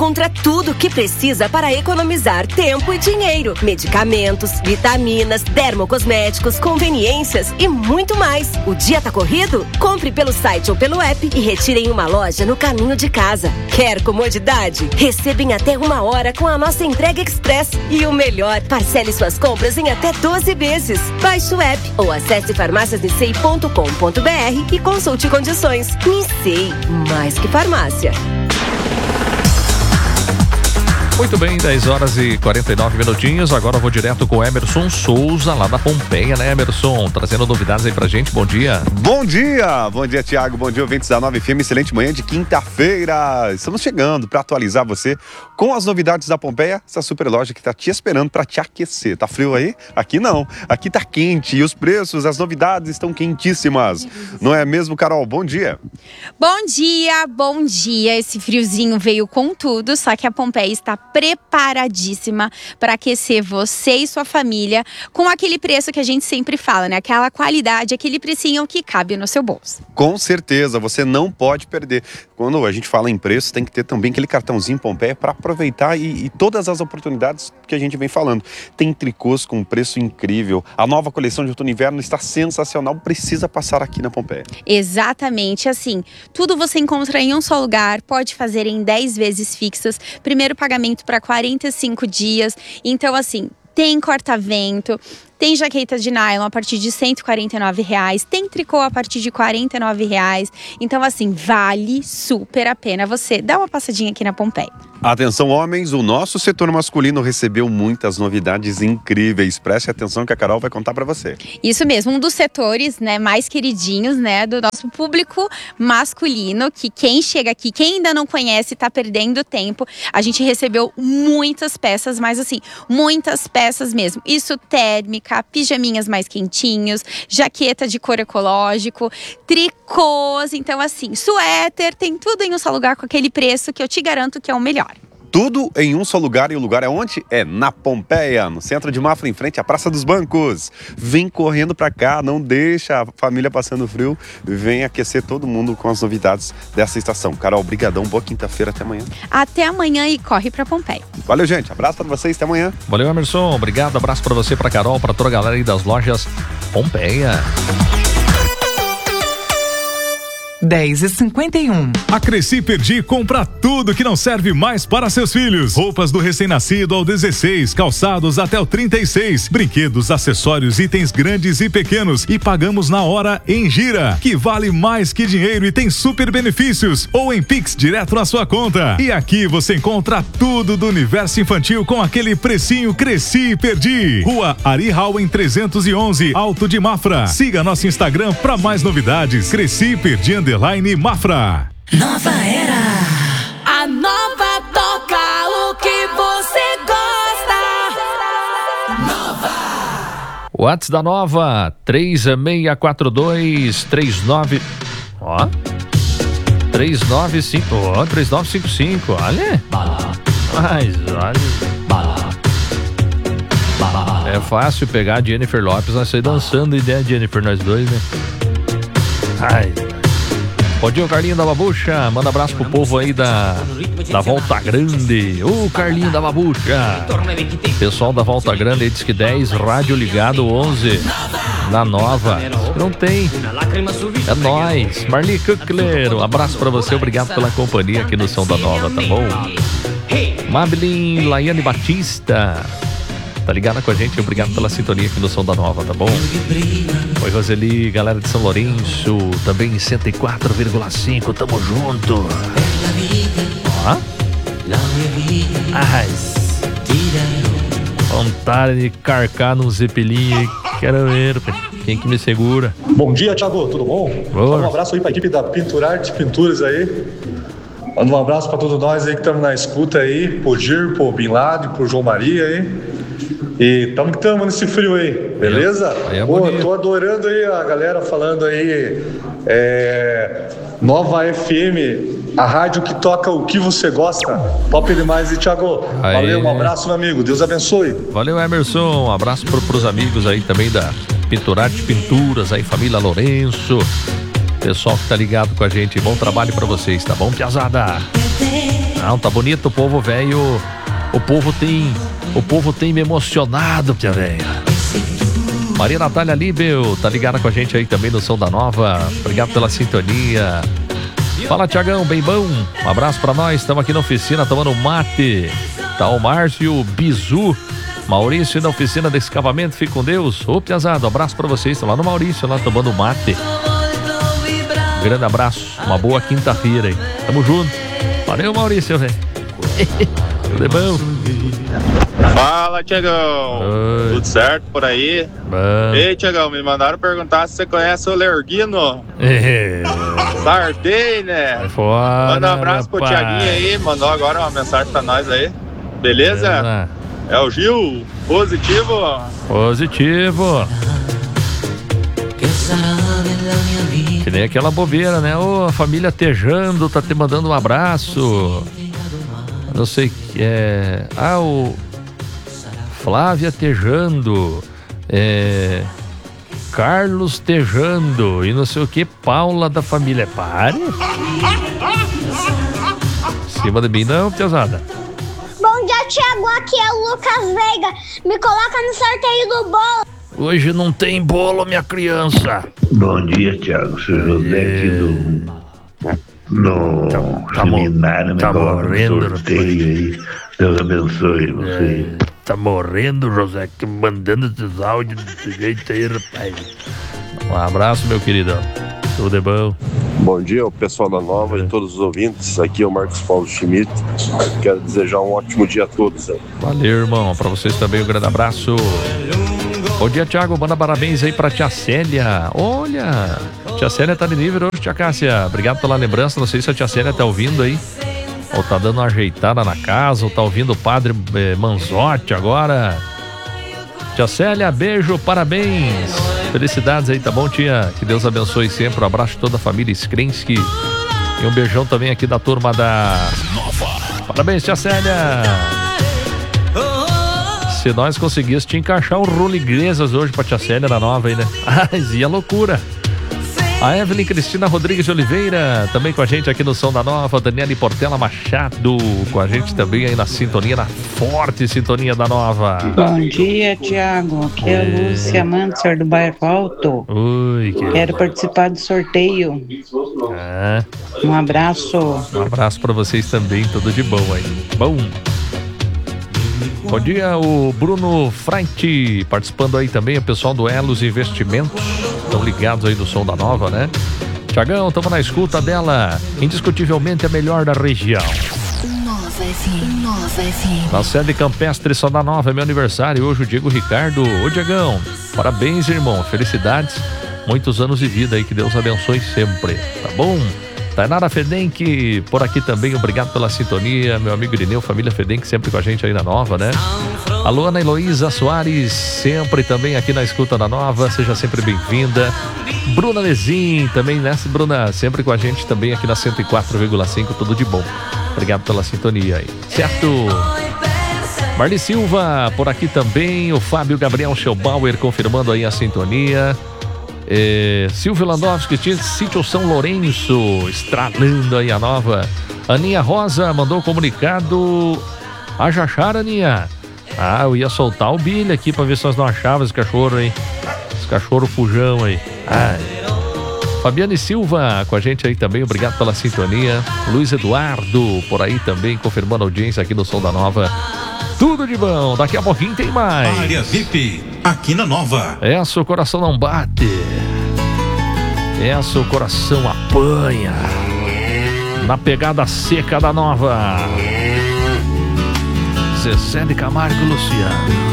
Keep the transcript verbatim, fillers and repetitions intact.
encontra tudo o que precisa para economizar tempo e dinheiro. Medicamentos, vitaminas, dermocosméticos, conveniências e muito mais. O dia tá corrido? Compre pelo site ou pelo app e retire em uma loja no caminho de casa. Quer comodidade? Receba em até uma hora com a nossa entrega express. E o melhor, parcele suas compras em até doze vezes. Baixe o app ou acesse farmácias nicei ponto com ponto br e consulte condições. Nicei, mais que farmácia. Muito bem, dez horas e quarenta e nove minutinhos. Agora eu vou direto com o Emerson Souza, lá da Pompeia, né, Emerson? Trazendo novidades aí pra gente. Bom dia. Bom dia! Bom dia, Thiago. Bom dia, ouvintes da nove F M. Excelente manhã de quinta-feira. Estamos chegando para atualizar você com as novidades da Pompeia, essa super loja que tá te esperando para te aquecer. Tá frio aí? Aqui não. Aqui tá quente e os preços, as novidades estão quentíssimas. Não é mesmo, Carol? Bom dia. Bom dia, bom dia. Esse friozinho veio com tudo, só que a Pompeia está preparadíssima para aquecer você e sua família com aquele preço que a gente sempre fala, né? Aquela qualidade, aquele precinho que cabe no seu bolso. Com certeza, você não pode perder. Quando a gente fala em preço, tem que ter também aquele cartãozinho Pompeia para aproveitar e, e todas as oportunidades que a gente vem falando. Tem tricôs com preço incrível. A nova coleção de outono e inverno está sensacional. Precisa passar aqui na Pompeia. Exatamente, assim, tudo você encontra em um só lugar, pode fazer em dez vezes fixas, primeiro pagamento para quarenta e cinco dias. Então, assim, tem corta-vento, tem jaqueta de nylon a partir de cento e quarenta e nove reais, tem tricô a partir de quarenta e nove reais. Então, assim, vale super a pena você dar uma passadinha aqui na Pompeia. Atenção, homens, o nosso setor masculino recebeu muitas novidades incríveis. Preste atenção que a Carol vai contar para você. Isso mesmo, um dos setores, né, mais queridinhos, né, do nosso público masculino, que quem chega aqui, quem ainda não conhece, tá perdendo tempo. A gente recebeu muitas peças, mas assim, muitas peças mesmo. Isso térmica, pijaminhas mais quentinhos, jaqueta de couro ecológico, tricôs, então assim, suéter, tem tudo em um só lugar com aquele preço que eu te garanto que é o melhor. Tudo em um só lugar, e o lugar é onde? É na Pompeia, no centro de Mafra, em frente à Praça dos Bancos. Vem correndo pra cá, não deixa a família passando frio, vem aquecer todo mundo com as novidades dessa estação. Carol, brigadão, boa quinta-feira, até amanhã. Até amanhã e corre pra Pompeia. Valeu, gente, abraço pra vocês, até amanhã. Valeu, Emerson, obrigado, abraço pra você, pra Carol, pra toda a galera aí das lojas Pompeia. dez e cinquenta e um. A Cresci Perdi compra tudo que não serve mais para seus filhos. Roupas do recém-nascido ao dezesseis, calçados até o trinta e seis, brinquedos, acessórios, itens grandes e pequenos, e pagamos na hora em gira, que vale mais que dinheiro e tem super benefícios, ou em Pix direto na sua conta. E aqui você encontra tudo do universo infantil com aquele precinho Cresci Perdi. Rua Ari Hauen trezentos e onze, Alto de Mafra. Siga nosso Instagram para mais novidades. Cresci Perdi Underline Mafra. Nova era. A nova toca o que você gosta. Nova. WhatsApp da Nova, três seis quatro dois, três nove... Ó. três nove cinco... Ó, três nove cinco cinco, olha. Mas, olha. É fácil pegar a Jennifer Lopes, nós saímos dançando, ideia Jennifer, nós dois, né? Ai. Bom dia, Carlinho da Babucha. Manda abraço pro povo aí da, da Volta Grande. Ô, Carlinho da Babucha. Pessoal da Volta Grande aí diz que dez, rádio ligado onze. Na Nova. Não tem. É nóis. Marli Kuckler, um abraço pra você. Obrigado pela companhia aqui no Som da Nova, tá bom? Mablin Laiane Batista. Tá ligada com a gente? Obrigado pela sintonia aqui no Som da Nova, tá bom? Oi, Roseli, galera de São Lourenço, também em cento e quatro vírgula cinco, tamo junto. Ó. Ai, vontade de carcar num zepelinho aí, quero ver, quem que me segura? Bom dia, Thiago, tudo bom? Boa. Um abraço aí pra equipe da Pinturarte Pinturas aí. Manda um abraço pra todos nós aí que estamos na escuta aí, pro Gir, pro Bin Laden, pro João Maria aí. E tamo que tamo nesse frio aí, beleza? Aí é Pô, bonito. tô adorando aí a galera falando aí, é, Nova F M, a rádio que toca o que você gosta. Top demais, e Thiago, Aí. valeu, um abraço, meu amigo, Deus abençoe. Valeu, Emerson, um abraço pro, pros amigos aí também da Pinturarte Pinturas, aí, família Lourenço. Pessoal que tá ligado com a gente, bom trabalho pra vocês, tá bom, piazada? Não, tá bonito o povo, velho. O povo tem. O povo tem me emocionado, tia velha. Maria Natália Libel, tá ligada com a gente aí também no Som da Nova. Obrigado pela sintonia. Fala, Tiagão, bem bom? Um abraço pra nós, estamos aqui na oficina tomando mate. Tá o Márcio Bizu, Maurício na oficina de escavamento, fique com Deus. Ô, piazada, um abraço pra vocês, estão lá no Maurício, lá tomando mate. Um grande abraço, uma boa quinta-feira aí. Tamo junto. Valeu, Maurício, velho. Tudo bom? Fala, Tiagão. Oi. Tudo certo por aí? Bom. Ei, Tiagão, me mandaram perguntar se você conhece o Lerguino. É. Sardei, né? Fora, Manda um abraço pro rapaz. Tiaguinho aí, mandou agora uma mensagem pra nós aí. Beleza? Beleza. É o Gil, positivo? Positivo. Que nem aquela bobeira, né? Ô, a família Tejando tá te mandando um abraço. Não sei que é. Ah, o Flávia Tejando. É. Carlos Tejando. E não sei o que, Paula da família. Pare. Em cima de mim não, pesada. Bom dia, Thiago. Aqui é o Lucas Veiga. Me coloca no sorteio do bolo. Hoje não tem bolo, minha criança. Bom dia, Thiago. Sou José aqui do no tá seminário. tá Me coloca no morrendo, sorteio aí. Deus abençoe você. É, tá morrendo, José, que mandando esses áudios desse jeito aí, rapaz. Um abraço, meu querido. Tudo é bom? Bom dia, o pessoal da Nova e todos os ouvintes. Aqui é o Marcos Paulo Schmidt. Quero desejar um ótimo dia a todos. Valeu, irmão. Pra vocês também um grande abraço. Bom dia, Thiago. Manda parabéns aí pra tia Célia. Olha, tia Célia tá de nível hoje, tia Cássia. Obrigado pela lembrança. Não sei se a tia Célia tá ouvindo aí, ou tá dando uma ajeitada na casa, ou tá ouvindo o padre eh, Manzotti agora. Tia Célia, beijo, parabéns. Felicidades aí, tá bom, tia? Que Deus abençoe sempre. Um abraço de toda a família Skrensky. E um beijão também aqui da turma da Nova. Parabéns, tia Célia. Se nós conseguíssemos te encaixar um rolo iglesias hoje pra tia Célia na Nova aí, né? Ah, ia loucura. A Evelyn Cristina Rodrigues de Oliveira, também com a gente aqui no Som da Nova. Daniele Portela Machado, com a gente também aí na sintonia, na forte sintonia da Nova. Bom dia, Tiago. Aqui é a Lúcia Manser do Bairro Alto. Oi, querido. Quero participar do sorteio. Ah, Um abraço. um abraço pra vocês também, tudo de bom aí. Bom. Bom dia, o Bruno Freite, participando aí também, o pessoal do Elos Investimentos. Estão ligados aí no Som da Nova, né? Tiagão, estamos na escuta dela. Indiscutivelmente a melhor da região. Nova F M. Nova F M. Na sede campestre Som da Nova, é meu aniversário hoje, o Diego Ricardo. Ô, Diegão, parabéns, irmão. Felicidades. Muitos anos de vida aí, que Deus abençoe sempre. Tá bom? Tainara Fedenck, por aqui também, obrigado pela sintonia. Meu amigo Irineu, família Fedenck, sempre com a gente aí na Nova, né? Alô, Ana Heloísa Soares, sempre também aqui na escuta da Nova, seja sempre bem-vinda. Bruna Lezin, também, né? Bruna, sempre com a gente também aqui na cento e quatro vírgula cinco, tudo de bom. Obrigado pela sintonia aí, certo? Marli Silva, por aqui também, o Fábio Gabriel Schellbauer confirmando aí a sintonia. É, Silvio Landowski, Sítio São Lourenço, estralando aí a Nova. Aninha Rosa mandou um comunicado. A Jachara, Aninha. Ah, eu ia soltar o Billy aqui pra ver se nós não achávamos esse cachorro aí. Esse cachorro fujão aí. Ai. Fabiane Silva com a gente aí também, obrigado pela sintonia. Luiz Eduardo por aí também, confirmando a audiência aqui no Som da Nova. Tudo de bom, daqui a pouquinho tem mais. Área V I P, aqui na Nova. Essa o coração não bate. Essa o coração apanha. Na pegada seca da Nova. Zezé de Camargo e Luciano.